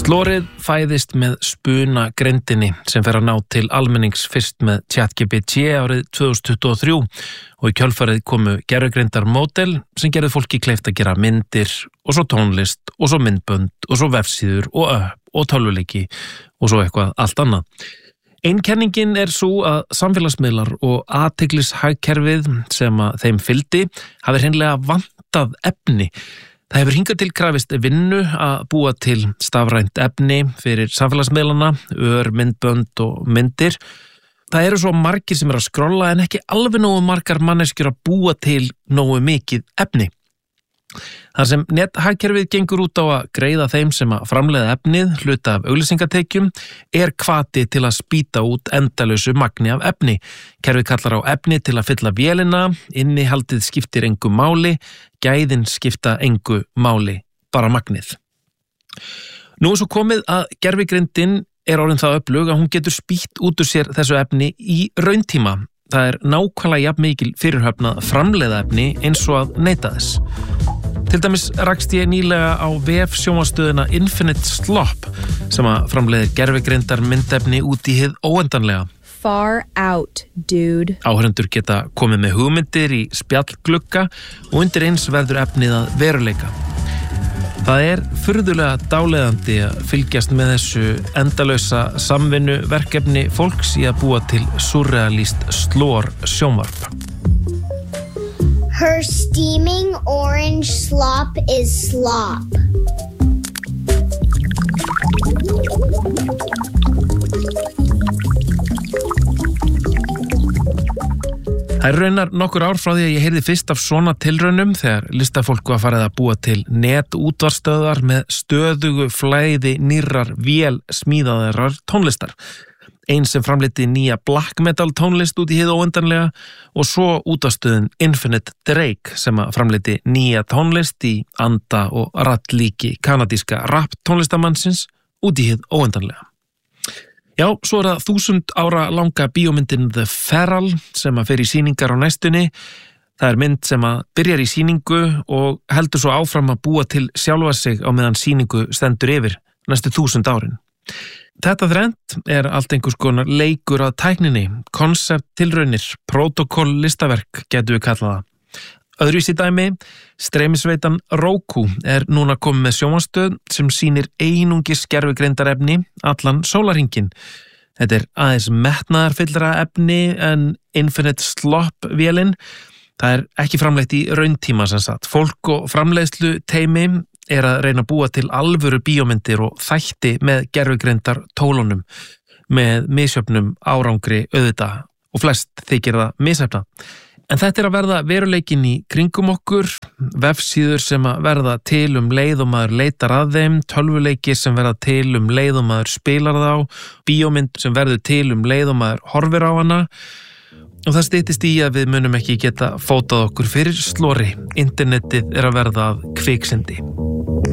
Slorið fæðist með spuna greindinni sem fer að ná til almennings fyrst með ChatGPT árið 2023 og í kjölfarið komu gervigreindar módel sem gerði fólki kleift að gera myndir og svo tónlist og svo myndbönd og svo vefsíður og tölvuleiki og svo eitthvað allt annað. Einkenningin svo að samfélagsmiðlar og athygliskerfið sem að þeim fylgdi hafi hreinlega vantað efni. Það hefur hingað til krafist vinnu að búa til stafrænt efni fyrir samfélagsmiðlana, myndbönd og myndir. Það eru svo margir sem að skrolla en ekki alveg nógu margar manneskjur að búa til nógu mikið efni. Þar sem nethagkerfið gengur út á að greiða þeim sem að framleiða efnið, hluta af auglýsingatekjum, hvati til að spýta út endalausu magni af efni. Kerfið kallar á efni til að fylla vélina, innihaldið skiptir engu máli, gæðin skipta engu máli, bara magnið. Nú svo komið að gervigreindin orðin það öflug að hún getur spýtt út úr sér þessu efni í rauntíma. Það nákvæmlega jafn mikil fyrirhöfn að framleiða efni eins og að neyta þess. Til dæmis rakst ég nýlega á vefsjónvarpsstöðina Infinite Slop sem að framleiðir gervigreindar myndefni út í hið óendanlega. Far out, dude. Áhorfendur geta komið með hugmyndir í spjallglugga og undir eins verður efnið að veruleika. Það furðulega dáleiðandi að fylgjast með þessu endalausa samvinnu verkefni fólks í að búa til surrealist slor sjónvarp. Her steaming orange slop is slop. Það raunar nokkur ár frá því að ég heyrði fyrst af svona tilraunum þegar listafólk var farið að búa til netútvarpsstöðvar með stöðugu flæði nýrrar vélsmíðaðrar tónlistar. Ein sem framleiddi nýja black metal tónlist út í hið óendanlega og svo útvarpsstöðin Infinite Drake sem framleiddi nýja tónlist í anda og rattlíki kanadíska rap tónlistamannsins út í hið óendanlega. Já, svo það 1000 ára langa bíómyndin The Feral sem fer í sýningar á næstunni. Það mynd sem byrjar í sýningu og heldur svo áfram að búa til sjálfa sig á meðan sýningu stendur yfir næstu 1000 árin. Þetta þrennt allt einhvers konar leikur að tækninni, konsept tilraunir, protokoll listaverk getum við kallað það. Öðruvísi dæmi, streymisveitan Roku núna komið með sjónvarpsstöð sem sýnir einungis gervigreindarefni allan sólarhringinn. Þetta aðeins metnaðarfyllra efni en Infinite Slop vélin. Það ekki framleitt í rauntíma sem sagt. Fólk og framleiðslu teimi að reyna að búa til alvöru bíómyndir og þætti með gervigreindar tólunum með misjöfnum árangri auðvitað og flest þykir það misjafna. En þetta að verða veruleikinn í kringum okkur, vefsíður sem verða til leið og maður leitar að þeim, tölvuleiki sem verða til leið og maður spilar þá, bíómynd sem verður til leið og maður horfir á hana. Og það styttist í að við munum ekki geta fótað okkur fyrir slori. Internetið að verða að kviksyndi.